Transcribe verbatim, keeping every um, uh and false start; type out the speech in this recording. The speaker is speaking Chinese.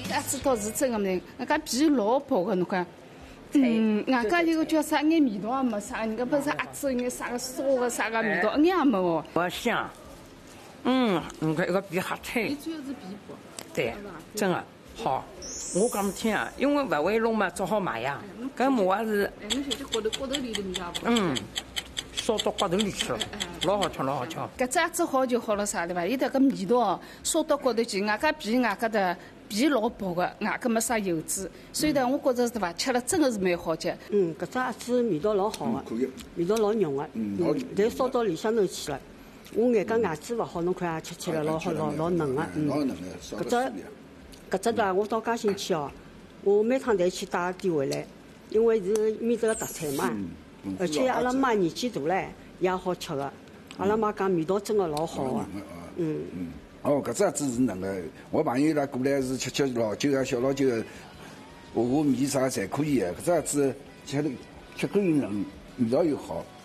鸭子倒是真个呢，人家皮老薄个，侬看。嗯，外加一个叫啥，一眼味道也没啥，人家不是鸭子，眼啥个烧个啥个味道，一眼也没哦。 我香，嗯，你看一个皮哈脆。 你主要是皮薄。 对，真的好。我讲不听啊，因为勿会弄嘛，只好买呀。搿马也是。 哎，侬晓得骨头骨头里头味道不？ 嗯，烧到骨头里去了，老好吃，老好吃。 搿只鸭子好就好了啥对伐？有得搿味道烧到骨头去，外加皮外加的。皮老薄个，外加没啥油脂，所以呢，我觉着对伐，吃了真的是蛮好吃。 嗯，搿只鸭子味道老好个，味道老浓个，嗯，但烧到里向头去了。我眼家牙齿勿好，侬看也吃起来老好，老老嫩个，嗯。搿只搿只啦，我到嘉兴去哦，我每趟侪去带点回来，因为是面搭个特产嘛，而且阿拉妈年纪大唻，也好吃个。阿拉妈讲味道真个老好个，嗯。 哦，搿只鸭子是嫩个，我朋友伊拉过来是吃吃老酒啊、小老酒个，下下面啥侪可以个。搿只鸭子吃了吃口又嫩，味道又好。